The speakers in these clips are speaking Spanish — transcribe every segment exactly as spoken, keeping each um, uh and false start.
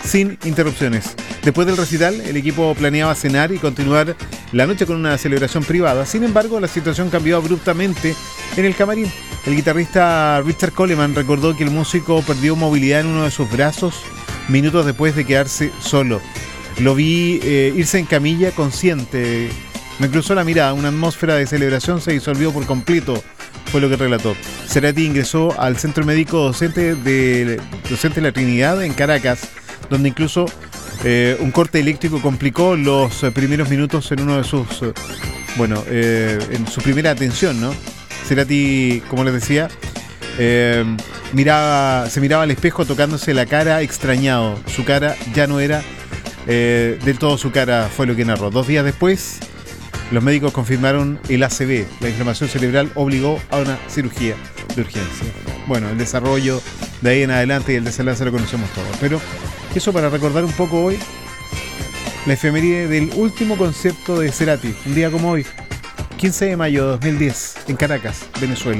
sin interrupciones. Después del recital, el equipo planeaba cenar y continuar la noche con una celebración privada. Sin embargo, la situación cambió abruptamente en el camarín. El guitarrista Richard Coleman recordó que el músico perdió movilidad en uno de sus brazos minutos después de quedarse solo. Lo vi eh, irse en camilla consciente. Me cruzó la mirada. Una atmósfera de celebración se disolvió por completo, fue lo que relató. Cerati ingresó al centro médico docente de, docente de la Trinidad en Caracas, donde incluso eh, un corte eléctrico complicó los primeros minutos en uno de sus, eh, bueno, eh, en su primera atención, ¿no? Cerati, como les decía, eh, miraba, se miraba al espejo tocándose la cara extrañado. Su cara ya no era eh, del todo su cara, fue lo que narró. Dos días después, los médicos confirmaron el A C V. La inflamación cerebral obligó a una cirugía de urgencia. Bueno, el desarrollo de ahí en adelante y el desenlace lo conocemos todos. Pero eso para recordar un poco hoy la efeméride del último concierto de Cerati, un día como hoy, quince de mayo de dos mil diez, en Caracas, Venezuela.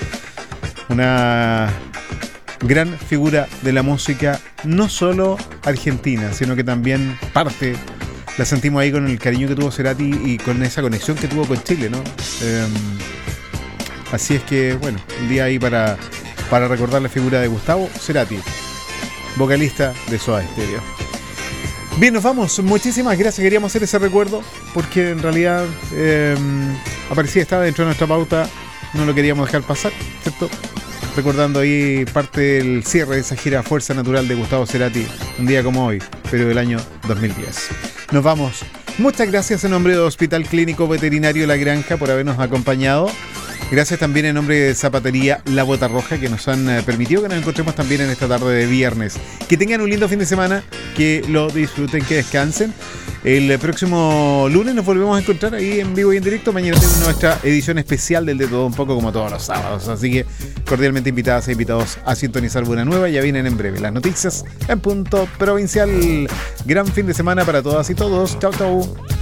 Una gran figura de la música, no solo argentina, sino que también parte, la sentimos ahí con el cariño que tuvo Cerati y con esa conexión que tuvo con Chile, ¿no? Eh, así es que, bueno, un día ahí para, para recordar la figura de Gustavo Cerati, vocalista de Soda Stereo. Bien, nos vamos. Muchísimas gracias. Queríamos hacer ese recuerdo porque en realidad eh, aparecía, estaba dentro de nuestra pauta. No lo queríamos dejar pasar, ¿cierto? Recordando ahí parte del cierre de esa gira Fuerza Natural de Gustavo Cerati, un día como hoy, pero del año dos mil diez. Nos vamos. Muchas gracias en nombre de Hospital Clínico Veterinario La Granja por habernos acompañado. Gracias también en nombre de Zapatería La Bota Roja, que nos han eh, permitido que nos encontremos también en esta tarde de viernes. Que tengan un lindo fin de semana, que lo disfruten, que descansen. El eh, próximo lunes nos volvemos a encontrar ahí en vivo y en directo. Mañana tenemos nuestra edición especial del De Todo Un Poco, como todos los sábados. Así que cordialmente invitadas e invitados a sintonizar Buena Nueva. Ya vienen en breve las noticias en punto provincial. Gran fin de semana para todas y todos. Chau, chau.